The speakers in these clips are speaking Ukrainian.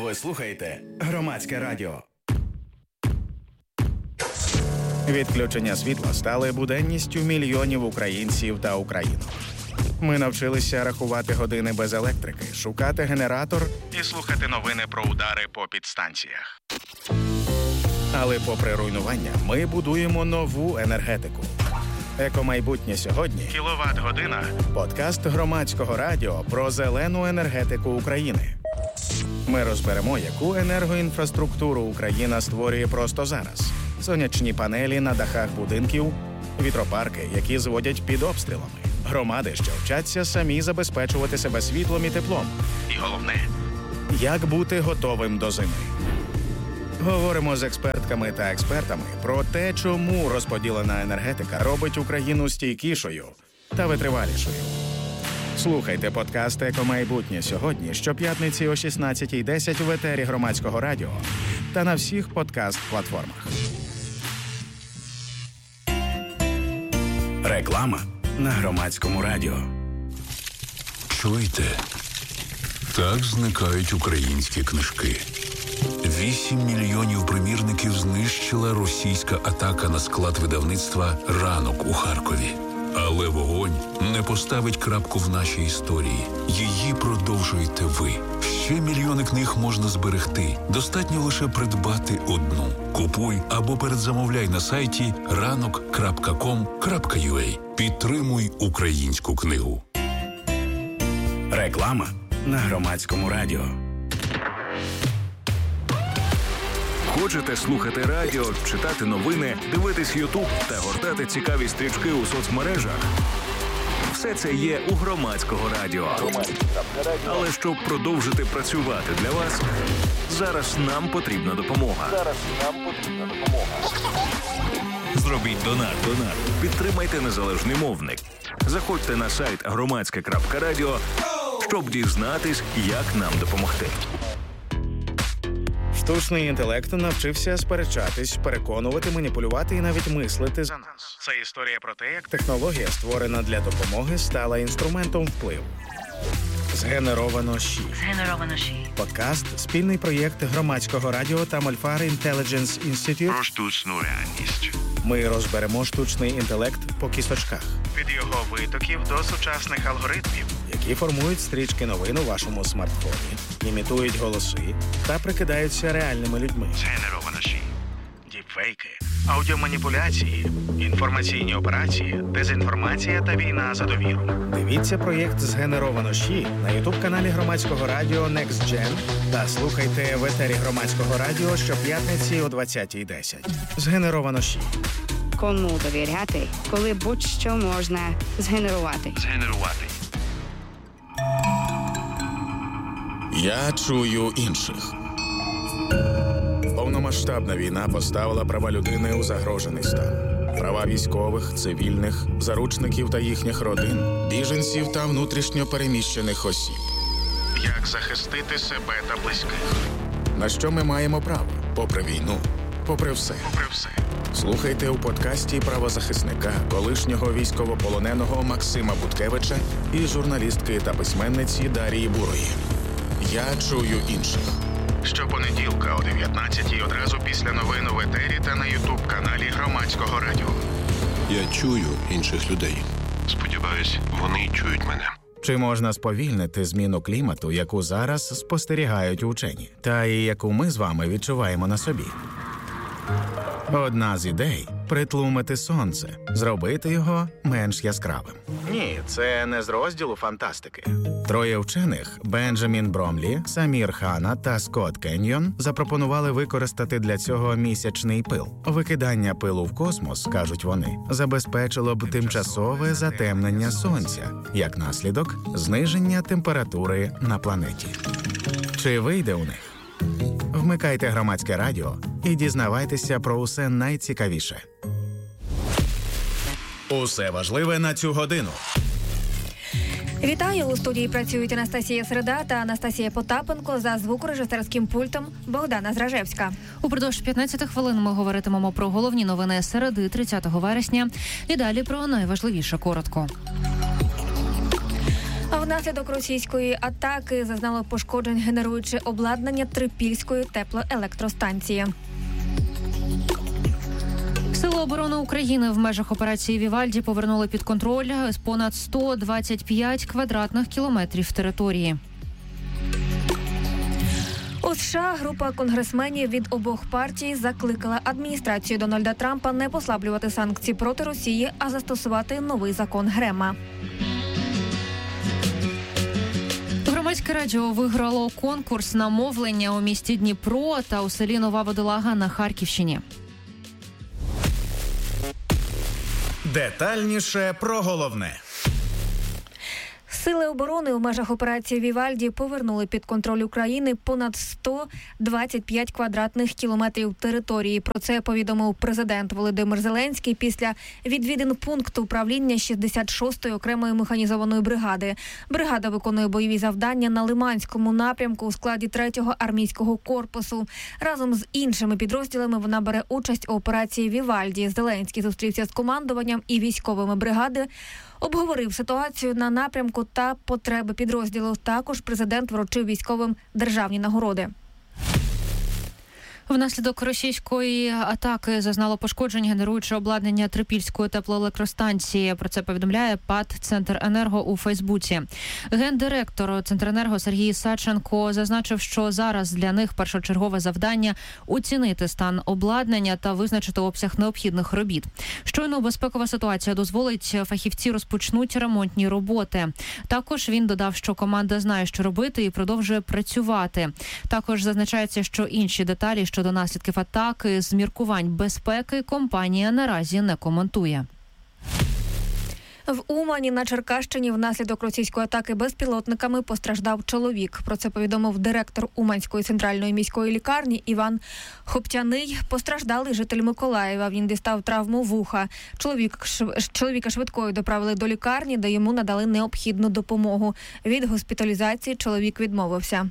Ви слухаєте Громадське радіо. Відключення світла стали буденністю мільйонів українців та українок. Ми навчилися рахувати години без електрики, шукати генератор і слухати новини про удари по підстанціях. Але попри руйнування, ми будуємо нову енергетику. Екомайбутнє сьогодні – кіловат-година. Подкаст Громадського радіо про зелену енергетику України. Ми розберемо, яку енергоінфраструктуру Україна створює просто зараз. Сонячні панелі на дахах будинків, вітропарки, які зводять під обстрілами, громади, що вчаться самі забезпечувати себе світлом і теплом. І головне – як бути готовим до зими. Говоримо з експертками та експертами про те, чому розподілена енергетика робить Україну стійкішою та витривалішою. Слухайте подкаст «Екомайбутнє сьогодні» щоп'ятниці о 16:10 в етері Громадського радіо та на всіх подкаст-платформах. Реклама на Громадському радіо. Чуєте? Так зникають українські книжки. 8 мільйонів примірників знищила російська атака на склад видавництва «Ранок» у Харкові. Але вогонь не поставить крапку в нашій історії. Її продовжуєте ви. Ще мільйони книг можна зберегти. Достатньо лише придбати одну. Купуй або передзамовляй на сайті ranok.com.ua. Підтримуй українську книгу. Реклама на Громадському радіо. Хочете слухати радіо, читати новини, дивитись Ютуб та гортати цікаві стрічки у соцмережах? Все це є у Громадського радіо. Але щоб продовжити працювати для вас, зараз нам потрібна допомога. Зробіть донат. Підтримайте незалежний мовник. Заходьте на сайт громадське.радіо, щоб дізнатись, як нам допомогти. Штучний інтелект навчився сперечатись, переконувати, маніпулювати і навіть мислити за нас. Це історія про те, як технологія, створена для допомоги, стала інструментом впливу. Згенеровано ЩІ. Подкаст – спільний проєкт Громадського радіо та Мольфар Intelligence Institute про штучну реальність. Ми розберемо штучний інтелект по кісточках. Від його витоків до сучасних алгоритмів, які формують стрічки новин у вашому смартфоні, імітують голоси та прикидаються реальними людьми. Згенеровано ЩІ. Діпфейки, аудіоманіпуляції, інформаційні операції, дезінформація та війна за довіру. Дивіться проєкт «Згенеровано ЩІ» на ютуб-каналі Громадського радіо Next Gen та слухайте в етері Громадського радіо щоп'ятниці о 20:10. «Згенеровано ЩІ». Кому довіряти, коли будь-що можна згенерувати? Я чую інших. Повномасштабна війна поставила права людини у загрожений стан. Права військових, цивільних, заручників та їхніх родин, біженців та внутрішньо переміщених осіб. Як захистити себе та близьких? На що ми маємо право? Попри війну, попри все. Слухайте у подкасті правозахисника, колишнього військовополоненого Максима Буткевича і журналістки та письменниці Дарії Бурої. Я чую інших. Щопонеділка о 19:00 одразу після новин в етері та на ютуб-каналі Громадського радіо. Я чую інших людей. Сподіваюсь, вони чують мене. Чи можна сповільнити зміну клімату, яку зараз спостерігають учені, та і яку ми з вами відчуваємо на собі? Одна з ідей – притлумити сонце, зробити його менш яскравим. Ні, це не з розділу фантастики. Троє вчених – Бенджамін Бромлі, Самір Хана та Скотт Кеньйон – запропонували використати для цього місячний пил. Викидання пилу в космос, кажуть вони, забезпечило б тимчасове затемнення сонця, як наслідок – зниження температури на планеті. Чи вийде у них? Вмикайте Громадське радіо і дізнавайтеся про усе найцікавіше. Усе важливе на цю годину. Вітаю! У студії працюють Анастасія Середа та Анастасія Потапенко, за звукорежисерським пультом Богдана Зражевська. Упродовж 15 хвилин ми говоритимемо про головні новини середи 30 вересня і далі про найважливіше коротко. А внаслідок російської атаки зазнало пошкоджень генеруюче обладнання Трипільської теплоелектростанції. Сили оборони України в межах операції «Вівальді» повернули під контроль з понад 125 квадратних кілометрів території. У США група конгресменів від обох партій закликала адміністрацію Дональда Трампа не послаблювати санкції проти Росії, а застосувати новий закон Грема. Громадське радіо виграло конкурс на мовлення у місті Дніпро та у селі Нова Водолага на Харківщині. Детальніше про головне. Сили оборони у межах операції «Вівальді» повернули під контроль України понад 125 квадратних кілометрів території. Про це повідомив президент Володимир Зеленський після відвідин пункту управління 66-ї окремої механізованої бригади. Бригада виконує бойові завдання на Лиманському напрямку у складі 3-го армійського корпусу. Разом з іншими підрозділами вона бере участь у операції «Вівальді». Зеленський зустрівся з командуванням і військовими бригади, обговорив ситуацію на напрямку та потреби підрозділу. Також президент вручив військовим державні нагороди. Внаслідок російської атаки зазнало пошкоджень генеруюче обладнання Трипільської теплоелектростанції. Про це повідомляє ПАТ «Центренерго» у Фейсбуці. Гендиректор «Центренерго» Сергій Саченко зазначив, що зараз для них першочергове завдання – оцінити стан обладнання та визначити обсяг необхідних робіт. Щойно безпекова ситуація дозволить, фахівці розпочнуть ремонтні роботи. Також він додав, що команда знає, що робити і продовжує працювати. Також зазначається, що інші деталі щодо наслідків атаки з міркувань безпеки компанія наразі не коментує. В Умані на Черкащині внаслідок російської атаки безпілотниками постраждав чоловік. Про це повідомив директор Уманської центральної міської лікарні Іван Хоптяний. Постраждалий житель Миколаєва. Він дістав травму вуха. Чоловіка швидкою доправили до лікарні, де йому надали необхідну допомогу. Від госпіталізації чоловік відмовився.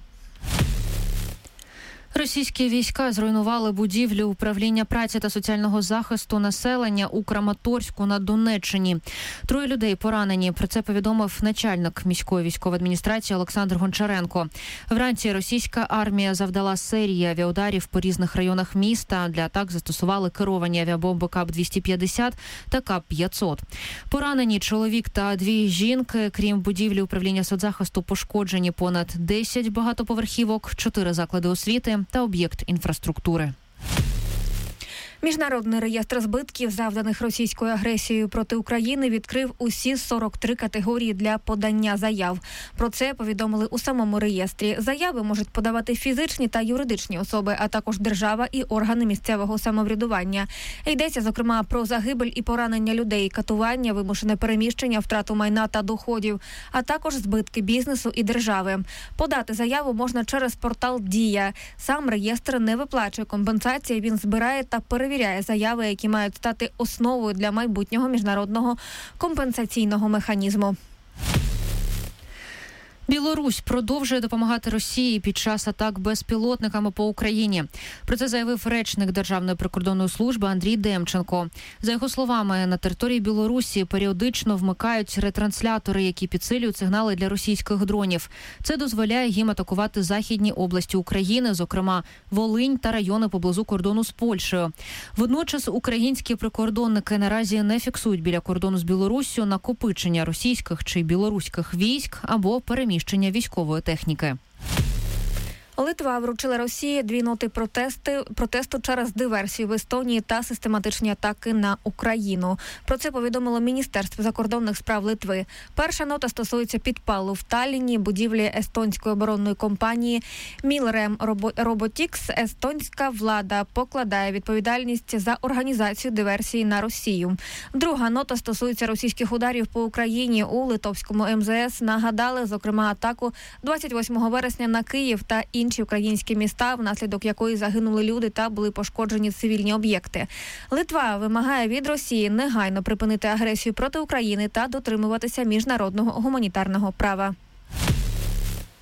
Російські війська зруйнували будівлю управління праці та соціального захисту населення у Краматорську на Донеччині. 3 людей поранені. Про це повідомив начальник міської військової адміністрації Олександр Гончаренко. Вранці російська армія завдала серії авіаударів по різних районах міста. Для атак застосували керовані авіабомби КАП-250 та КАП-500. Поранені чоловік та 2 жінки. Крім будівлі управління соцзахисту пошкоджені понад 10 багатоповерхівок, 4 заклади освіти та об'єкт інфраструктури. Міжнародний реєстр збитків, завданих російською агресією проти України, відкрив усі 43 категорії для подання заяв. Про це повідомили у самому реєстрі. Заяви можуть подавати фізичні та юридичні особи, а також держава і органи місцевого самоврядування. Йдеться, зокрема, про загибель і поранення людей, катування, вимушене переміщення, втрату майна та доходів, а також збитки бізнесу і держави. Подати заяву можна через портал «Дія». Сам реєстр не виплачує компенсації, він збирає та перевіряє заяви, які мають стати основою для майбутнього міжнародного компенсаційного механізму. Білорусь продовжує допомагати Росії під час атак безпілотниками по Україні. Про це заявив речник Державної прикордонної служби Андрій Демченко. За його словами, на території Білорусі періодично вмикають ретранслятори, які підсилюють сигнали для російських дронів. Це дозволяє їм атакувати західні області України, зокрема Волинь та райони поблизу кордону з Польщею. Водночас українські прикордонники наразі не фіксують біля кордону з Білоруссю накопичення російських чи білоруських військ або переміщення військової техніки. Литва вручила Росії 2 ноти протесту через диверсію в Естонії та систематичні атаки на Україну. Про це повідомило Міністерство закордонних справ Литви. Перша нота стосується підпалу в Талліні будівлі естонської оборонної компанії Мілрем Роботікс. Естонська влада покладає відповідальність за організацію диверсії на Росію. Друга нота стосується російських ударів по Україні. У литовському МЗС нагадали, зокрема, атаку 28 вересня на Київ та інші українські міста, внаслідок якої загинули люди та були пошкоджені цивільні об'єкти. Литва вимагає від Росії негайно припинити агресію проти України та дотримуватися міжнародного гуманітарного права.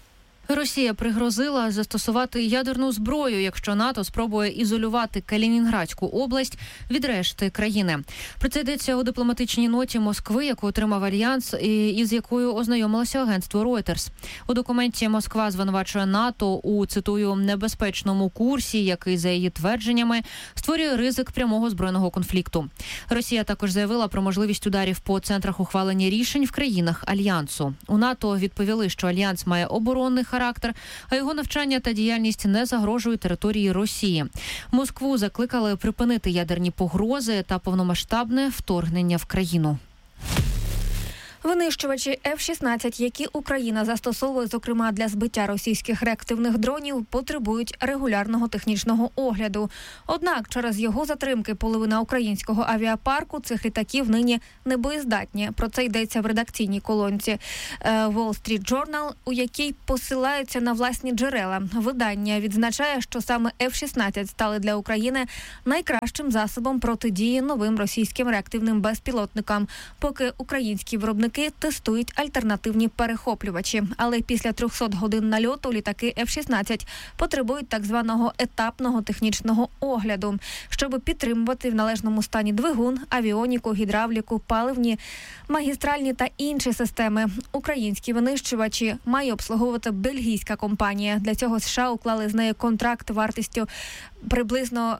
Росія пригрозила застосувати ядерну зброю, якщо НАТО спробує ізолювати Калінінградську область від решти країни. Про це йдеться у дипломатичній ноті Москви, яку отримав Альянс і з якою ознайомилося агентство Reuters. У документі Москва звинувачує НАТО у, цитую, небезпечному курсі, який, за її твердженнями, створює ризик прямого збройного конфлікту. Росія також заявила про можливість ударів по центрах ухвалення рішень в країнах Альянсу. У НАТО відповіли, що Альянс має оборонний характер, а його навчання та діяльність не загрожують території Росії. Москву закликали припинити ядерні погрози та повномасштабне вторгнення в країну. Винищувачі F-16, які Україна застосовує, зокрема, для збиття російських реактивних дронів, потребують регулярного технічного огляду. Однак, через його затримки половина українського авіапарку цих літаків нині не боєздатні. Про це йдеться в редакційній колонці Wall Street Journal, у якій посилаються на власні джерела. Видання відзначає, що саме F-16 стали для України найкращим засобом протидії новим російським реактивним безпілотникам, поки українські виробники тестують альтернативні перехоплювачі. Але після 300 годин нальоту літаки F-16 потребують так званого етапного технічного огляду, щоб підтримувати в належному стані двигун, авіоніку, гідравліку, паливні, магістральні та інші системи. Українські винищувачі має обслуговувати бельгійська компанія. Для цього США уклали з нею контракт вартістю приблизно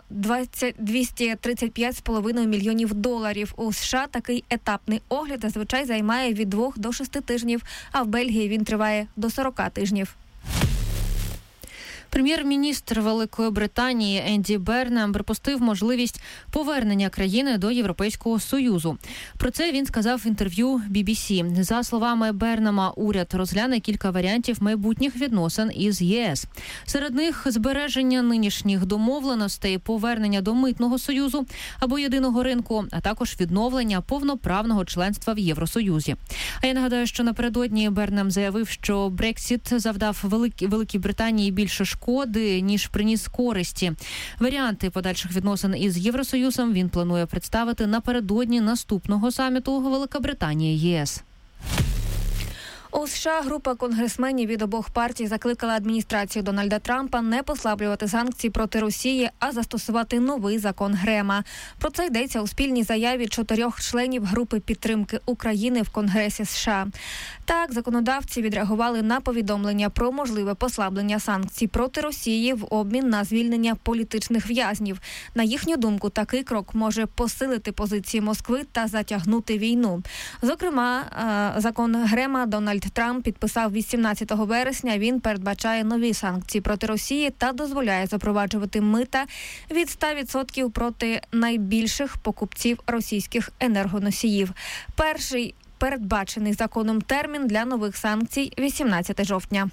$235,5 мільйонів. У США такий етапний огляд зазвичай займає від 2 до 6 тижнів, а в Бельгії він триває до 40 тижнів. Прем'єр-міністр Великої Британії Енді Бернам припустив можливість повернення країни до Європейського Союзу. Про це він сказав в інтерв'ю BBC. За словами Бернама, уряд розгляне кілька варіантів майбутніх відносин із ЄС. Серед них збереження нинішніх домовленостей, повернення до митного союзу або єдиного ринку, а також відновлення повноправного членства в Євросоюзі. А я нагадаю, що напередодні Бернам заявив, що Брексіт завдав Великій Британії більше шкоди, ніж приніс користі. Варіанти подальших відносин із Євросоюзом він планує представити напередодні наступного саміту Великобританії-ЄС. У США група конгресменів від обох партій закликала адміністрацію Дональда Трампа не послаблювати санкції проти Росії, а застосувати новий закон Грема. Про це йдеться у спільній заяві 4 членів групи підтримки України в Конгресі США. Так, законодавці відреагували на повідомлення про можливе послаблення санкцій проти Росії в обмін на звільнення політичних в'язнів. На їхню думку, такий крок може посилити позиції Москви та затягнути війну. Зокрема, закон Грема Дональд Трамп підписав 18 вересня. Він передбачає нові санкції проти Росії та дозволяє запроваджувати мита від 100% проти найбільших покупців російських енергоносіїв. Перший передбачений законом термін для нових санкцій – 18 жовтня.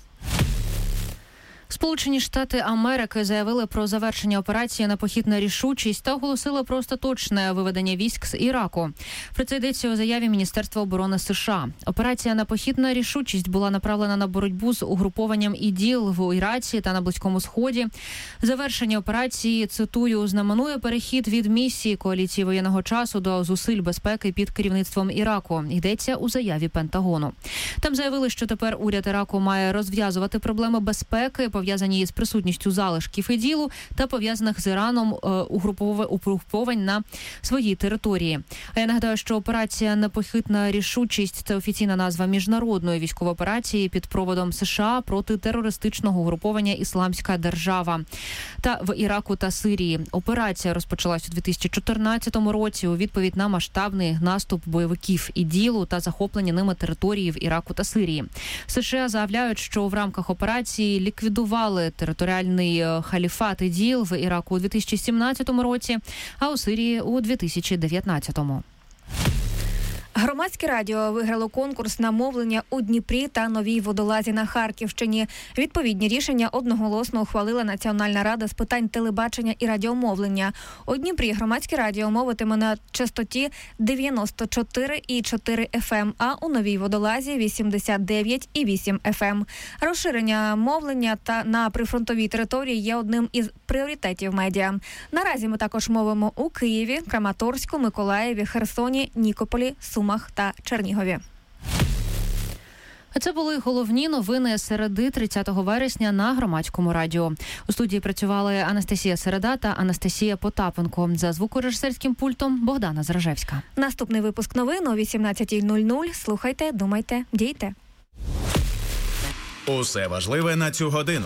Сполучені Штати Америки заявили про завершення операції «Непохитна рішучість» та оголосили про остаточне виведення військ з Іраку. Про це йдеться у заяві Міністерства оборони США. Операція «Непохитна рішучість» була направлена на боротьбу з угрупованням ІДІЛ в Іраці та на Близькому Сході. Завершення операції, цитую, знаменує перехід від місії коаліції воєнного часу до зусиль безпеки під керівництвом Іраку. Йдеться у заяві Пентагону. Там заявили, що тепер уряд Іраку має розв'язувати проблеми безпеки, пов'язані із присутністю залишків іділу та пов'язаних з Іраном угруповань на своїй території. А я нагадаю, що операція «Непохитна рішучість» – це офіційна назва міжнародної військової операції під проводом США проти терористичного угруповання «Ісламська держава» та в Іраку та Сирії. Операція розпочалась у 2014 році у відповідь на масштабний наступ бойовиків іділу та захоплення ними території в Іраку та Сирії. США заявляють, що в рамках операції ліквідували територіальний халіфат іділ в Іраку у 2017 році, а у Сирії у 2019. Громадське радіо виграло конкурс на мовлення у Дніпрі та Новій Водолазі на Харківщині. Відповідні рішення одноголосно ухвалила Національна рада з питань телебачення і радіомовлення. У Дніпрі громадське радіо мовитиме на частоті 94,4 FM, а у Новій Водолазі 89,8 FM. Розширення мовлення на прифронтовій території є одним із пріоритетів медіа. Наразі ми також мовимо у Києві, Краматорську, Миколаєві, Херсоні, Нікополі, Сумах та Чернігові. А це були головні новини середи 30 вересня на Громадському радіо. У студії працювали Анастасія Середа та Анастасія Потапенко. За звукорежисерським пультом Богдана Зражевська. Наступний випуск новин о 18:00. Слухайте, думайте, дійте. Усе важливе на цю годину.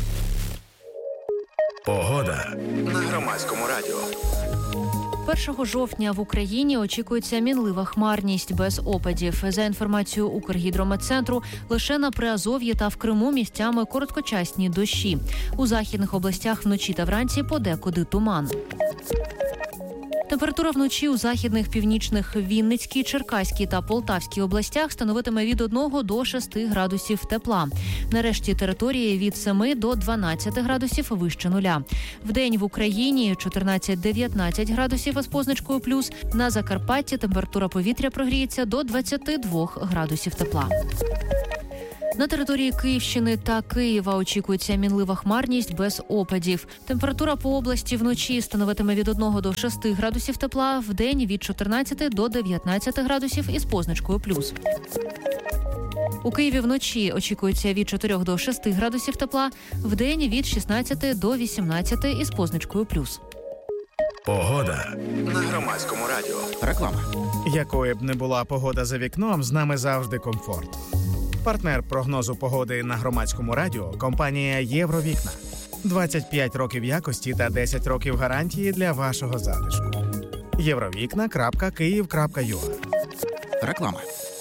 Погода на Громадському радіо. 1 жовтня в Україні очікується мінлива хмарність без опадів. За інформацією Укргідрометцентру, лише на Приазов'ї та в Криму місцями короткочасні дощі. У західних областях вночі та вранці подекуди туман. Температура вночі у західних, північних, Вінницькій, Черкаській та Полтавській областях становитиме від 1 до 6 градусів тепла. На решті території від 7 до 12 градусів вище нуля. Вдень в Україні 14-19 градусів із позначкою плюс. На Закарпатті температура повітря прогріється до 22 градусів тепла. На території Київщини та Києва очікується мінлива хмарність без опадів. Температура по області вночі становитиме від 1 до 6 градусів тепла, вдень від 14 до 19 градусів із позначкою плюс. У Києві вночі очікується від 4 до 6 градусів тепла, вдень від 16 до 18 із позначкою плюс. Погода на Громадському радіо. Реклама. Якою б не була погода за вікном, з нами завжди комфорт. Партнер прогнозу погоди на Громадському радіо – компанія «Євровікна». 25 років якості та 10 років гарантії для вашого затишку. Євровікна.Київ.ua. Реклама.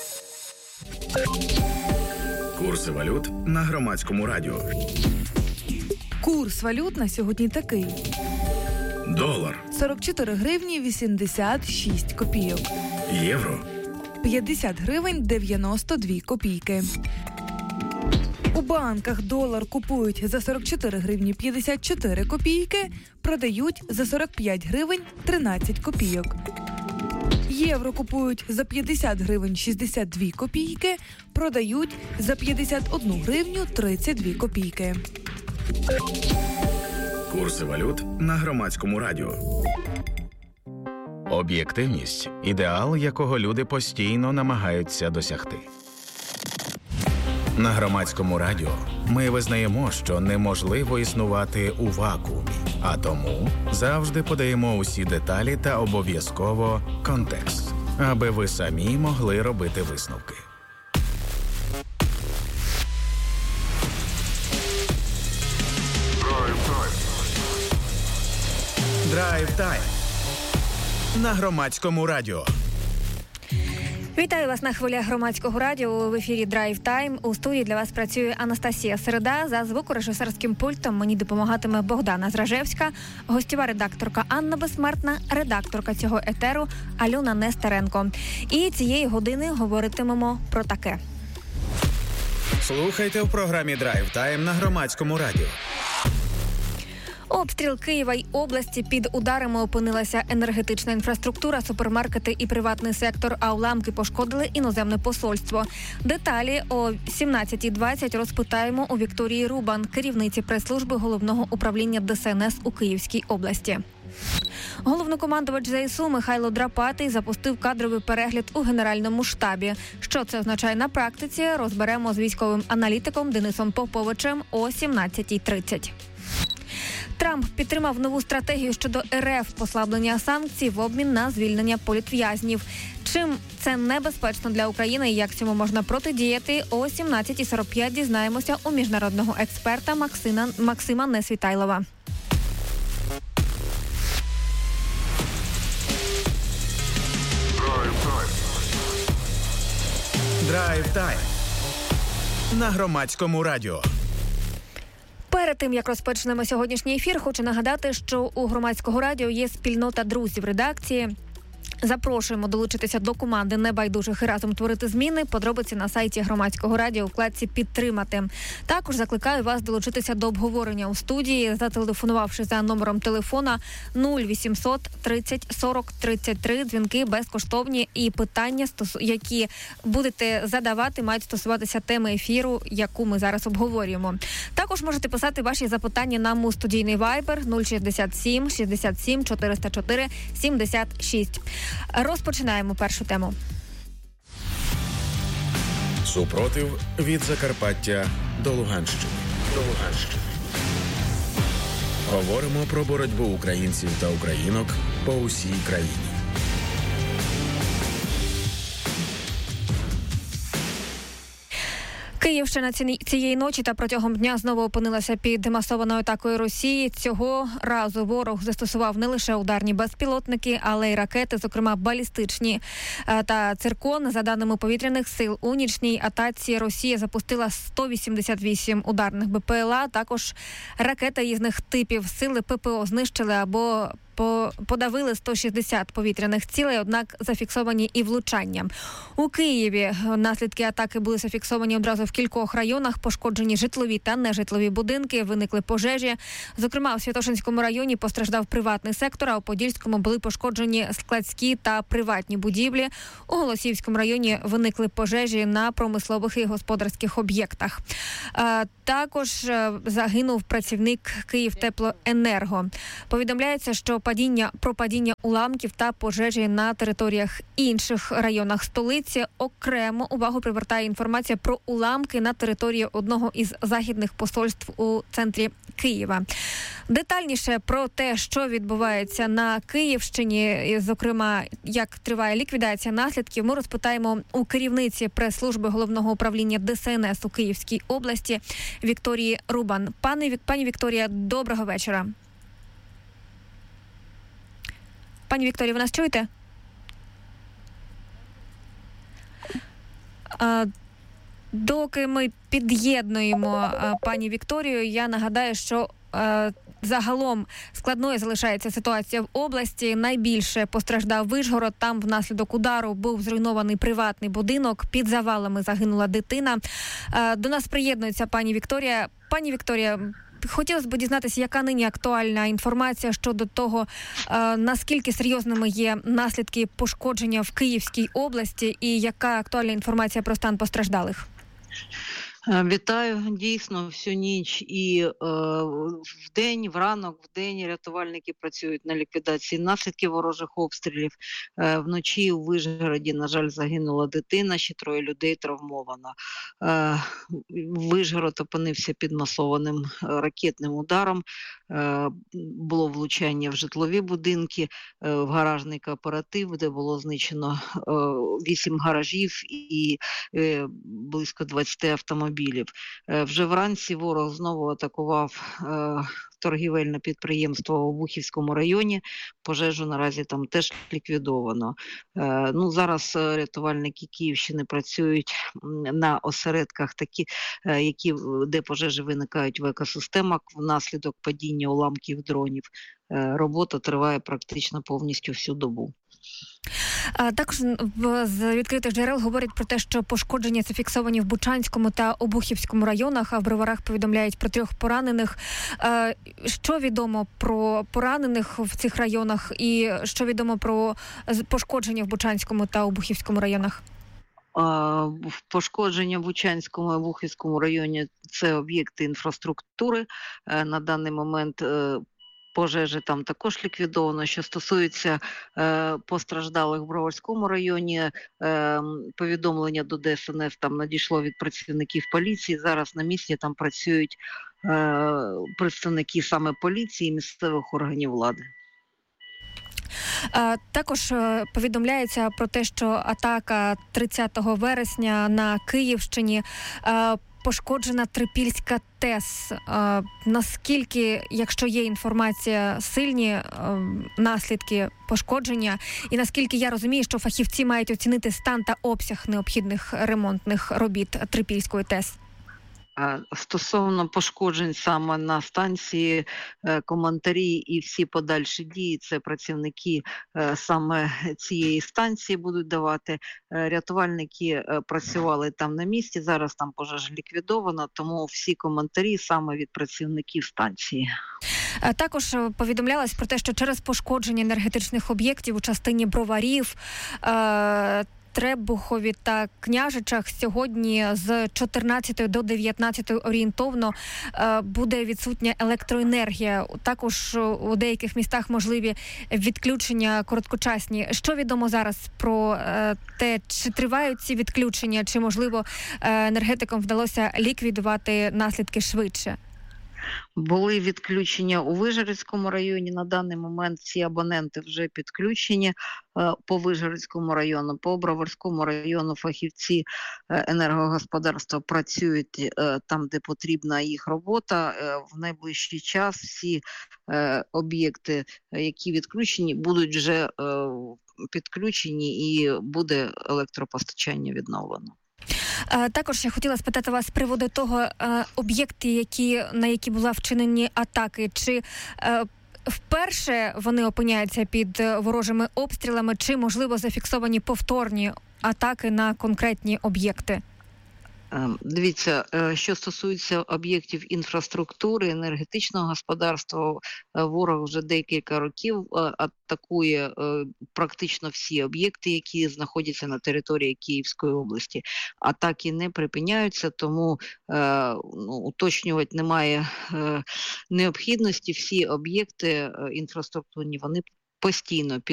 Курси валют на Громадському радіо. Курс валют на сьогодні такий. Долар. 44 гривні 86 копійок. Євро. 50 гривень 92 копійки. У банках долар купують за 44 гривні 54 копійки, продають за 45 гривень 13 копійок. Євро купують за 50 гривень 62 копійки, продають за 51 гривню 32 копійки. Курси валют на Громадському радіо. Об'єктивність – ідеал, якого люди постійно намагаються досягти. На Громадському радіо ми визнаємо, що неможливо існувати у вакуумі, а тому завжди подаємо усі деталі та обов'язково контекст, аби ви самі могли робити висновки. Драйв-тайм на Громадському радіо. Вітаю вас на хвилях Громадського радіо. В ефірі Драйв Тайм. У студії для вас працює Анастасія Середа. За звукорежисерським пультом мені допомагатиме Богдана Зражевська, гостєва редакторка Анна Безсмертна, редакторка цього етеру Альона Нестеренко. І цієї години говоритимемо про таке. Слухайте в програмі Драйв Тайм на Громадському радіо. Обстріл Києва й області. Під ударами опинилася енергетична інфраструктура, супермаркети і приватний сектор, а уламки пошкодили іноземне посольство. Деталі о 17:20 розпитаємо у Вікторії Рубан, керівниці прес-служби Головного управління ДСНС у Київській області. Головнокомандувач ЗСУ Михайло Драпатий запустив кадровий перегляд у Генеральному штабі. Що це означає на практиці, розберемо з військовим аналітиком Денисом Поповичем о 17:30. Трамп підтримав нову стратегію щодо РФ послаблення санкцій в обмін на звільнення політв'язнів. Чим це небезпечно для України і як цьому можна протидіяти, о 17:45 дізнаємося у міжнародного експерта Максима Несвітайлова. Драйв-тайм на Громадському радіо. Перед тим, як розпочнемо сьогоднішній ефір, хочу нагадати, що у Громадського радіо є спільнота друзів редакції. Запрошуємо долучитися до команди небайдужих і разом творити зміни. Подробиці на сайті Громадського радіо у вкладці «Підтримати». Також закликаю вас долучитися до обговорення у студії, зателефонувавши за номером телефона 0800 30 40 33. Дзвінки безкоштовні і питання, які будете задавати, мають стосуватися теми ефіру, яку ми зараз обговорюємо. Також можете писати ваші запитання нам у студійний вайбер 067 67 404 76. Розпочинаємо першу тему. Супротив від Закарпаття до Луганщини. Говоримо про боротьбу українців та українок по усій країні. Київщина цієї ночі та протягом дня знову опинилася під масованою атакою Росії. Цього разу ворог застосував не лише ударні безпілотники, але й ракети, зокрема балістичні та циркон. За даними повітряних сил, у нічній атаці Росія запустила 188 ударних БПЛА. Також ракети різних типів. Сили ППО знищили або подавили 160 повітряних цілей, однак зафіксовані і влучання. У Києві наслідки атаки були зафіксовані одразу в кількох районах, пошкоджені житлові та нежитлові будинки, виникли пожежі. Зокрема, у Святошинському районі постраждав приватний сектор, а у Подільському були пошкоджені складські та приватні будівлі. У Голосіївському районі виникли пожежі на промислових і господарських об'єктах. Також загинув працівник Київтеплоенерго. Повідомляється, що про падіння уламків та пожежі на територіях інших районах столиці. Окремо увагу привертає інформація про уламки на території одного із західних посольств у центрі Києва. Детальніше про те, що відбувається на Київщині, зокрема, як триває ліквідація наслідків, ми розпитаємо у керівниці прес-служби Головного управління ДСНС у Київській області Вікторії Рубан. Пані Вікторія, доброго вечора. Пані Вікторія, ви нас чуєте? Доки ми під'єднуємо пані Вікторію, я нагадаю, що загалом складною залишається ситуація в області. Найбільше постраждав Вишгород. Там внаслідок удару був зруйнований приватний будинок. Під завалами загинула дитина. До нас приєднується пані Вікторія. Пані Вікторія, хотілося б дізнатися, яка нині актуальна інформація щодо того, наскільки серйозними є наслідки пошкодження в Київській області і яка актуальна інформація про стан постраждалих? Вітаю. Дійсно, всю ніч і вранок, в день рятувальники працюють на ліквідації наслідків ворожих обстрілів. Вночі у Вишгороді, на жаль, загинула дитина, ще 3 людей травмовано. Вишгород опинився під масованим ракетним ударом. Було влучання в житлові будинки, в гаражний кооператив, де було знищено 8 гаражів і близько 20 автомобілів. Вже вранці ворог знову атакував торгівельне підприємство у Обухівському районі. Пожежу наразі там теж ліквідовано. Зараз рятувальники Київщини працюють на осередках, де пожежі виникають в екосистемах внаслідок падіння уламків дронів. Робота триває практично повністю всю добу. Також з відкритих джерел говорять про те, що пошкодження зафіксовані в Бучанському та Обухівському районах, а в Броварах повідомляють про 3 поранених. Що відомо про поранених в цих районах і що відомо про пошкодження в Бучанському та Обухівському районах? Пошкодження в Бучанському і Обухівському районі – це об'єкти інфраструктури. На даний момент пожежі там також ліквідовано. Що стосується постраждалих в Броварському районі, повідомлення до ДСНС там надійшло від працівників поліції. Зараз на місці там працюють представники саме поліції і місцевих органів влади. Також повідомляється про те, що атака 30 вересня на Київщині пошкоджена Трипільська ТЕС. Наскільки, якщо є інформація, сильні наслідки пошкодження, і наскільки я розумію, що фахівці мають оцінити стан та обсяг необхідних ремонтних робіт Трипільської ТЕС? Стосовно пошкоджень саме на станції, коментарі і всі подальші дії, це працівники саме цієї станції будуть давати. Рятувальники працювали там на місці, зараз там пожежа ліквідована, тому всі коментарі саме від працівників станції. Також повідомлялось про те, що через пошкодження енергетичних об'єктів у частині Броварів Требухові та Княжичах сьогодні з 14 до 19 орієнтовно буде відсутня електроенергія. Також у деяких містах можливі відключення короткочасні. Що відомо зараз про те, чи тривають ці відключення, чи, можливо, енергетикам вдалося ліквідувати наслідки швидше? Були відключення у Вижгородському районі. На даний момент всі абоненти вже підключені по Вижгородському району, по Броварському району фахівці енергогосподарства працюють там, де потрібна їх робота. В найближчий час всі об'єкти, які відключені, будуть вже підключені і буде електропостачання відновлено. Також я хотіла спитати вас з приводу того, об'єкти, на які були вчинені атаки, чи вперше вони опиняються під ворожими обстрілами, чи, можливо, зафіксовані повторні атаки на конкретні об'єкти? Дивіться, що стосується об'єктів інфраструктури, енергетичного господарства, ворог вже декілька років атакує практично всі об'єкти, які знаходяться на території Київської області. Атаки не припиняються, тому уточнювати немає необхідності. Всі об'єкти інфраструктурні, вони постійно